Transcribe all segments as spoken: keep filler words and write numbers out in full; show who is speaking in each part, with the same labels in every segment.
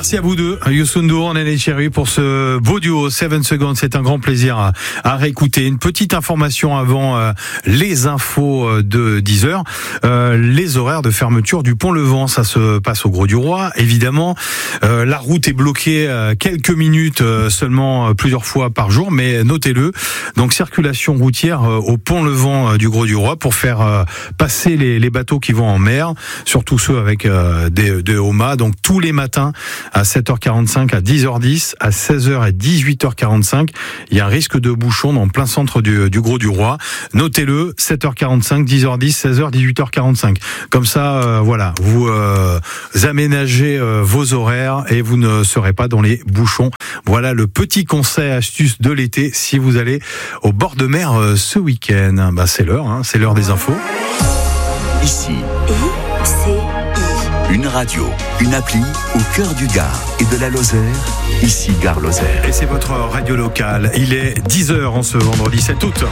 Speaker 1: Merci à vous deux, Youssou N'Dour, Néné Cherry, pour ce beau duo seven seconds. C'est un grand plaisir à, à réécouter. Une petite information avant euh, les infos de dix heures. Euh, les horaires de fermeture du pont Levant, ça se passe au Grau du Roi, évidemment. Euh, la route est bloquée euh, quelques minutes euh, seulement, euh, plusieurs fois par jour, mais notez-le. Donc circulation routière euh, au pont Levant euh, du Grau du Roi pour faire euh, passer les, les bateaux qui vont en mer, surtout ceux avec euh, des, des hauts mâts. Donc tous les matins à sept heures quarante-cinq, à dix heures dix, à seize heures et dix-huit heures quarante-cinq, il y a un risque de bouchon dans le plein centre du, du Grau du Roi. Notez-le, sept heures quarante-cinq, dix heures dix, seize heures, dix-huit heures quarante-cinq. Comme ça, euh, voilà, vous euh, aménagez euh, vos horaires et vous ne serez pas dans les bouchons. Voilà le petit conseil astuce de l'été si vous allez au bord de mer euh, ce week-end. Bah, c'est l'heure, hein, c'est l'heure des infos.
Speaker 2: Ici,
Speaker 3: I C I.
Speaker 2: une radio, une appli au cœur du Gard et de la Lozère. Ici, Gare Lozère.
Speaker 1: Et c'est votre radio locale. Il est dix heures en ce vendredi sept août.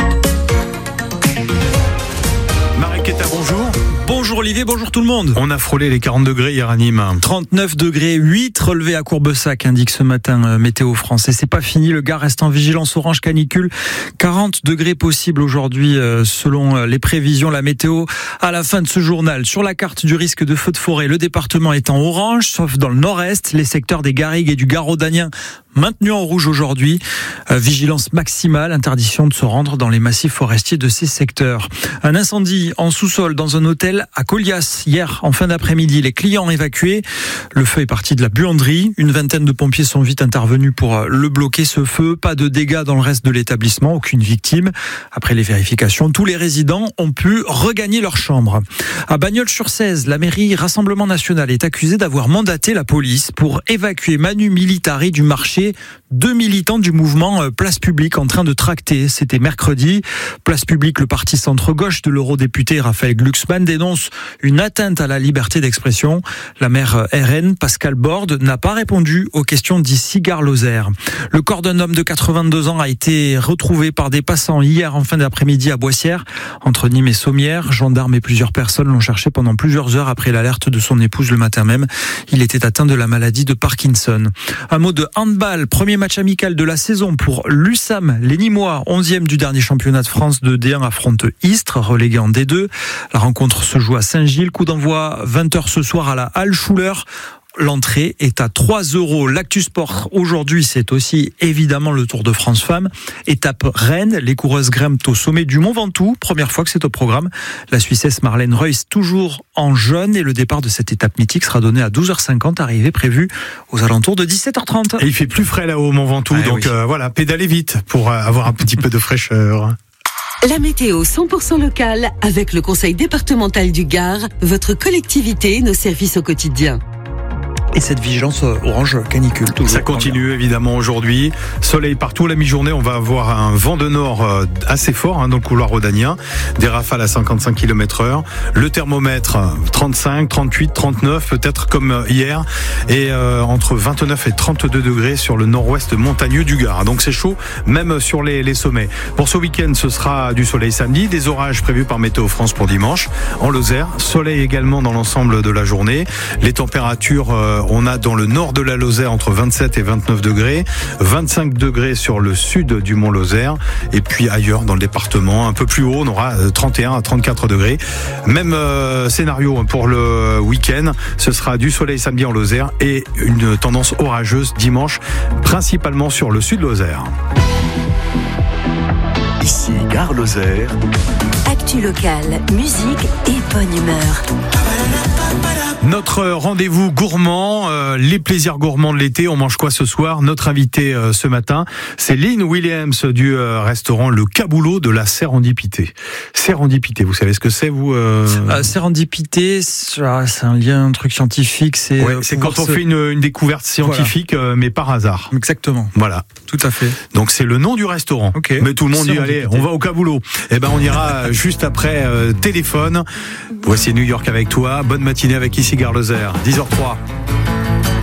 Speaker 1: Mariquetta, bonjour.
Speaker 4: Bonjour Olivier, bonjour tout le monde.
Speaker 1: On a frôlé les quarante degrés hier à Nîmes.
Speaker 4: trente-neuf degrés huit relevés à Courbessac, indique ce matin euh, Météo France. Et c'est pas fini, le Gard reste en vigilance orange canicule. quarante degrés possibles aujourd'hui euh, selon euh, les prévisions, la météo à la fin de ce journal. Sur la carte du risque de feu de forêt, le département est en orange, sauf dans le nord-est, les secteurs des Garrigues et du Gard rhodanien maintenus en rouge aujourd'hui. Euh, vigilance maximale, interdiction de se rendre dans les massifs forestiers de ces secteurs. Un incendie en sous-sol dans un hôtel à Colias hier en fin d'après-midi. Les clients évacués. Le feu est parti de la buanderie. Une vingtaine de pompiers sont vite intervenus pour le bloquer, ce feu. Pas de dégâts dans le reste de l'établissement, aucune victime. Après les vérifications, tous les résidents ont pu regagner leur chambre. À Bagnols-sur-Cèze, la mairie Rassemblement National est accusée d'avoir mandaté la police pour évacuer Manu Militari du marché. Deux militants du mouvement Place Publique en train de tracter. C'était mercredi. Place Publique, le parti centre-gauche de l'eurodéputé Raphaël Glucksmann dénonce une atteinte à la liberté d'expression. La maire R N, Pascal Borde, n'a pas répondu aux questions d'ici Gare Lozère. Le corps d'un homme de quatre-vingt-deux ans a été retrouvé par des passants hier en fin d'après-midi à Boissière, entre Nîmes et Sommières. Gendarmes et plusieurs personnes l'ont cherché pendant plusieurs heures après l'alerte de son épouse le matin même. Il était atteint de la maladie de Parkinson. Un mot de handball. Premier match amical de la saison pour l'U S A M. Les Nîmois, onzième du dernier championnat de France de D un, affrontent Istres, relégué en D deux. La rencontre se joue à Saint-Gilles. Coup d'envoi vingt heures ce soir à la Halle Schuller. L'entrée est à trois euros. L'actu sport aujourd'hui, c'est aussi évidemment le Tour de France Femmes. Étape Rennes, les coureuses grimpent au sommet du Mont Ventoux. Première fois que c'est au programme. La Suissesse Marlène Reuss toujours en jaune et le départ de cette étape mythique sera donné à douze heures cinquante, arrivée prévue aux alentours de dix-sept heures trente.
Speaker 1: Et il fait plus frais là-haut au Mont Ventoux, ah, donc oui. euh, voilà, pédalez vite pour avoir un petit peu de fraîcheur.
Speaker 3: La météo cent pour cent locale avec le Conseil départemental du Gard, votre collectivité, nos services au quotidien.
Speaker 4: Et cette vigilance orange canicule toujours.
Speaker 1: Ça continue évidemment aujourd'hui. Soleil partout la mi-journée. On va avoir un vent de nord assez fort hein, dans le couloir rhodanien. Des rafales à cinquante-cinq kilomètres heure. Le thermomètre trente-cinq, trente-huit, trente-neuf, peut-être comme hier. Et euh, entre vingt-neuf et trente-deux degrés sur le nord-ouest montagneux du Gard. Donc c'est chaud même sur les, les sommets. Pour ce week-end, ce sera du soleil samedi. Des orages prévus par Météo France pour dimanche. En Lozère, soleil également dans l'ensemble de la journée. Les températures... Euh, On a dans le nord de la Lozère entre vingt-sept et vingt-neuf degrés, vingt-cinq degrés sur le sud du Mont Lozère, et puis ailleurs dans le département, un peu plus haut, on aura trente et un à trente-quatre degrés. Même euh, scénario pour le week-end, ce sera du soleil samedi en Lozère et une tendance orageuse dimanche, principalement sur le sud Lozère.
Speaker 2: Ici, Gare Lozère.
Speaker 3: Actu locale, musique et bonne humeur.
Speaker 1: Notre rendez-vous gourmand, euh, les plaisirs gourmands de l'été. On mange quoi ce soir? Notre invité euh, ce matin, c'est Lynn Williams du euh, restaurant Le Caboulot de la Sérendipité. Sérendipité, vous savez ce que c'est, vous euh...
Speaker 4: euh, Sérendipité, c'est un lien, un truc scientifique. C'est,
Speaker 1: ouais,
Speaker 4: euh,
Speaker 1: c'est quand on
Speaker 4: se...
Speaker 1: fait une, une découverte scientifique, voilà. euh, mais par hasard.
Speaker 4: Exactement.
Speaker 1: Voilà.
Speaker 4: Tout à fait.
Speaker 1: Donc c'est le nom du restaurant.
Speaker 4: Okay.
Speaker 1: Mais tout le monde dit, allez, on va au Caboulot. Eh ben on ira juste après euh, téléphone. Voici New York avec toi. Bonne matinée avec ici Gare Lozère. dix heures zéro trois.